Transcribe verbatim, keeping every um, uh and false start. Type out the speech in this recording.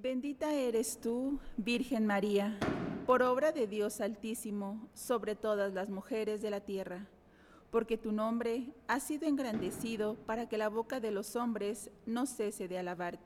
Bendita eres tú, Virgen María, por obra de Dios Altísimo, sobre todas las mujeres de la tierra, porque tu nombre ha sido engrandecido para que la boca de los hombres no cese de alabarte.